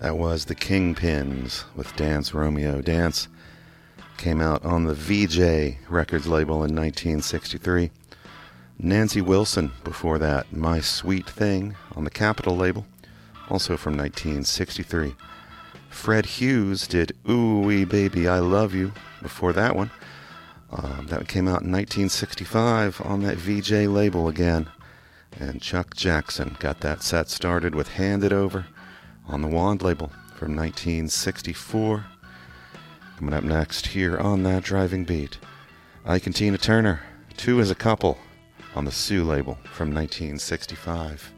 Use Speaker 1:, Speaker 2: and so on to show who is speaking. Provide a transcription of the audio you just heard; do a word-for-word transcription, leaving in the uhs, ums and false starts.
Speaker 1: That was the Kingpins with Dance Romeo Dance. Came out on the V J Records label in nineteen sixty-three. Nancy Wilson before that, My Sweet Thing on the Capitol label, also from nineteen sixty-three. Fred Hughes did Ooh Wee Baby I Love You before that one. Um, that came out in nineteen sixty-five on that V J label again. And Chuck Jackson got that set started with Hand It Over on the Wand label from nineteen sixty-four. Coming up next here on That Driving Beat, Ike and Tina Turner, Two as a Couple on the Sue label from nineteen sixty-five.